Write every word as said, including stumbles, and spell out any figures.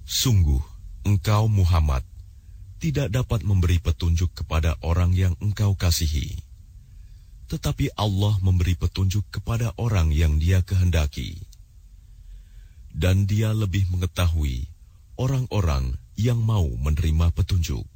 Sungguh, engkau Muhammad tidak dapat memberi petunjuk kepada orang yang engkau kasihi. Tetapi Allah memberi petunjuk kepada orang yang Dia kehendaki. Dan Dia lebih mengetahui orang-orang yang mau menerima petunjuk.